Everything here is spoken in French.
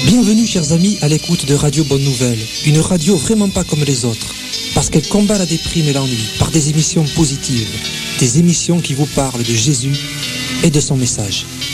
Bienvenue chers amis à l'écoute de Radio Bonne Nouvelle, une radio vraiment pas comme les autres, parce qu'elle combat la déprime et l'ennui par des émissions positives, des émissions qui vous parlent de Jésus et de son message.